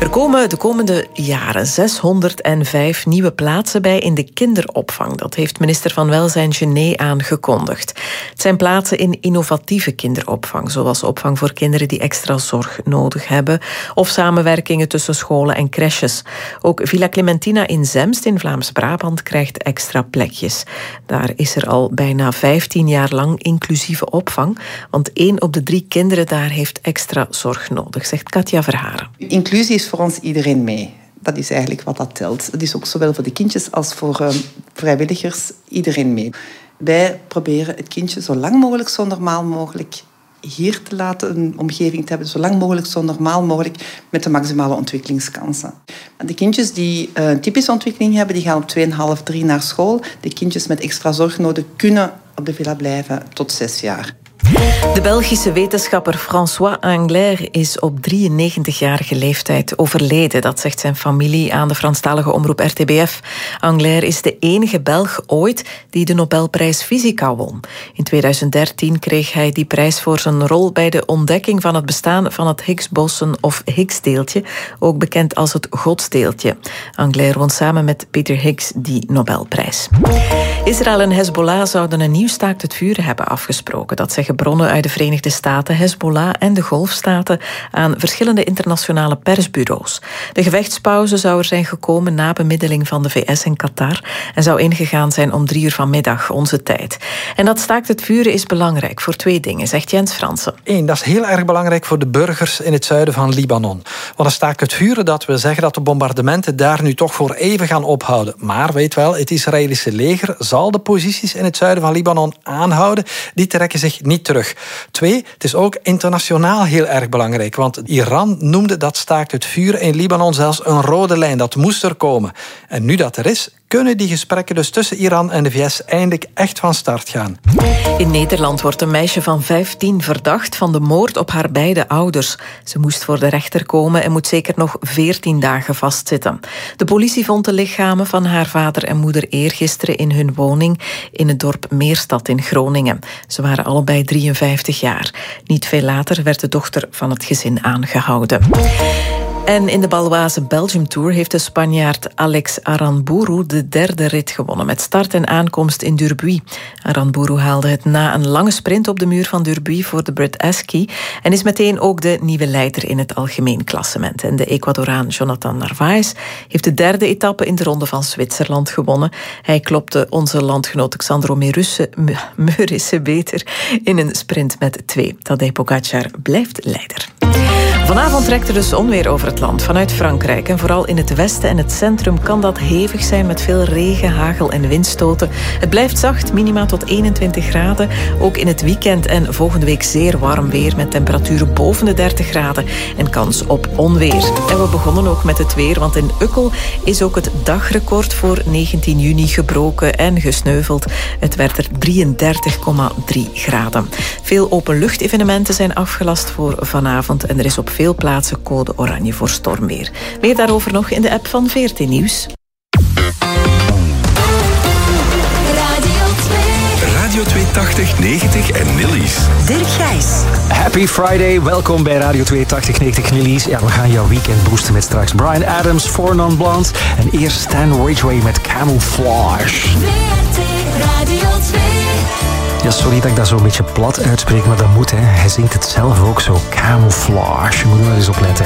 Er komen de komende jaren 605 nieuwe plaatsen bij in de kinderopvang. Dat heeft minister van Welzijn Genet aangekondigd. Het zijn plaatsen in innovatieve kinderopvang, zoals opvang voor kinderen die extra zorg nodig hebben, of samenwerkingen tussen scholen en crèches. Ook Villa Clementina in Zemst in Vlaams-Brabant krijgt extra plekjes. Daar is er al bijna 15 jaar lang inclusieve opvang, want 1 op de 3 kinderen daar heeft extra zorg nodig, zegt Katja Verharen. Inclusie is voor ons iedereen mee. Dat is eigenlijk wat dat telt. Dat is ook zowel voor de kindjes als voor vrijwilligers iedereen mee. Wij proberen het kindje zo lang mogelijk, zo normaal mogelijk hier te laten, een omgeving te hebben, zo lang mogelijk, zo normaal mogelijk, met de maximale ontwikkelingskansen. De kindjes die een typische ontwikkeling hebben, die gaan op 2,5, 3 naar school. De kindjes met extra zorg nodig kunnen op de villa blijven tot 6 jaar. De Belgische wetenschapper François Englert is op 93-jarige leeftijd overleden. Dat zegt zijn familie aan de Franstalige omroep RTBF. Englert is de enige Belg ooit die de Nobelprijs Fysica won. In 2013 kreeg hij die prijs voor zijn rol bij de ontdekking van het bestaan van het Higgs-boson of Higgs-deeltje, ook bekend als het godsdeeltje. Englert won samen met Peter Higgs die Nobelprijs. Israël en Hezbollah zouden een nieuw staakt het vuren hebben afgesproken. Dat zeggen bronnen uit de Verenigde Staten, Hezbollah en de Golfstaten aan verschillende internationale persbureaus. De gevechtspauze zou er zijn gekomen na bemiddeling van de VS en Qatar en zou ingegaan zijn om 3 uur vanmiddag, onze tijd. En dat staakt het vuren is belangrijk voor 2 dingen, zegt Jens Fransen. 1, dat is heel erg belangrijk voor de burgers in het zuiden van Libanon. Want een staakt het vuren, dat wil zeggen dat de bombardementen daar nu toch voor even gaan ophouden. Maar weet wel, het Israëlische leger zal de posities in het zuiden van Libanon aanhouden. Die trekken zich niet terug. 2, het is ook internationaal heel erg belangrijk, want Iran noemde dat staakt het vuren in Libanon zelfs een rode lijn. Dat moest er komen. En nu dat er is, kunnen die gesprekken dus tussen Iran en de VS eindelijk echt van start gaan. In Nederland wordt een meisje van 15 verdacht van de moord op haar beide ouders. Ze moest voor de rechter komen en moet zeker nog 14 dagen vastzitten. De politie vond de lichamen van haar vader en moeder eergisteren in hun woning in het dorp Meerstad in Groningen. Ze waren allebei 53 jaar. Niet veel later werd de dochter van het gezin aangehouden. En in de Baloise Belgium Tour heeft de Spanjaard Alex Aranburu de 3e rit gewonnen, met start en aankomst in Durbuy. Aranburu haalde het na een lange sprint op de muur van Durbuy voor de Brit Askey en is meteen ook de nieuwe leider in het algemeen klassement. En de Ecuadoraan Jonathan Narvaez heeft de 3e etappe in de Ronde van Zwitserland gewonnen. Hij klopte onze landgenoot Xandro Meurisse beter in een sprint met 2. Tadej Pogacar blijft leider. Vanavond trekt er dus onweer over het land vanuit Frankrijk. En vooral in het westen en het centrum kan dat hevig zijn met veel regen, hagel en windstoten. Het blijft zacht, minima tot 21 graden. Ook in het weekend en volgende week zeer warm weer met temperaturen boven de 30 graden en kans op onweer. En we begonnen ook met het weer, want in Ukkel is ook het dagrecord voor 19 juni gebroken en gesneuveld. Het werd er 33,3 graden. Veel openluchtevenementen zijn afgelast voor vanavond en er is op veel plaatsen code oranje voor stormweer. Meer daarover nog in de app van VRT Nieuws. Radio 280, 90 en Nillies. Dirk Gijs. Happy Friday, welkom bij Radio 280, 90 Nillies. Ja, we gaan jouw weekend boosten met straks Bryan Adams, Four Non Blondes en eerst Stan Ridgway met Camouflage. Radio 2. Ja, sorry dat ik dat zo een beetje plat uitspreek, maar dat moet, hè. Hij zingt het zelf ook zo. Camouflage. Je moet er maar eens op letten.